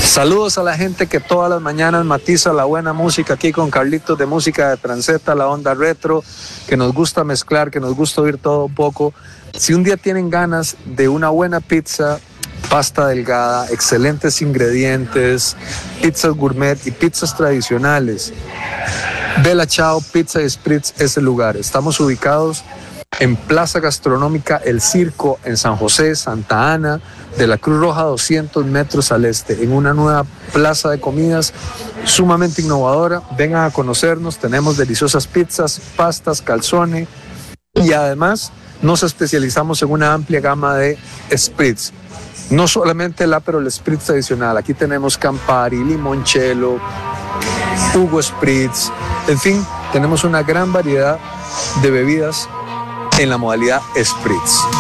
Saludos a la gente que todas las mañanas matiza la buena música aquí con Carlitos de Música de Transeta, la onda retro, que nos gusta mezclar, que nos gusta oír todo un poco. Si un día tienen ganas de una buena pizza, pasta delgada, excelentes ingredientes, pizzas gourmet y pizzas tradicionales, Bella Ciao Pizza y Spritz es el lugar. Estamos ubicados en Plaza Gastronómica El Circo, en San José, Santa Ana, de la Cruz Roja, 200 metros al este, en una nueva plaza de comidas sumamente innovadora. Vengan a conocernos, tenemos deliciosas pizzas, pastas, calzone y además nos especializamos en una amplia gama de spritz. No solamente el Aperol Spritz tradicional, aquí tenemos Campari, Limoncello, Hugo Spritz, en fin, tenemos una gran variedad de bebidas en la modalidad Spritz.